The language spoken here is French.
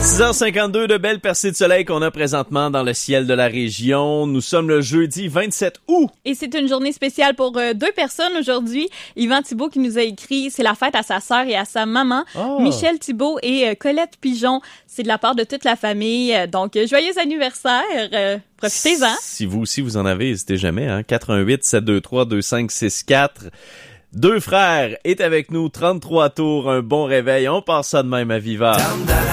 6h52, de belles percées de soleil qu'on a présentement dans le ciel de la région. Nous sommes le jeudi 27 août. Et c'est une journée spéciale pour deux personnes aujourd'hui. Yvan Thibault qui nous a écrit, c'est la fête à sa sœur et à sa maman. Oh. Michel Thibault et Colette Pigeon. C'est de la part de toute la famille. Donc, joyeux anniversaire. Profitez-en. Si vous aussi vous en avez, n'hésitez jamais. 418-723-2564. Deux frères est avec nous, 33 tours, un bon réveil. On passe ça de même à Viva.